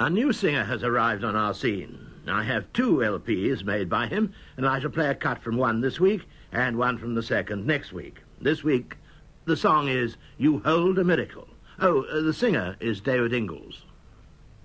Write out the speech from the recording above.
A new singer has arrived on our scene. I have 2 LPs made by him, and I shall play a cut from one this week and one from the second next week. This week, the song is You Hold a Miracle. Oh, the singer is David Ingalls.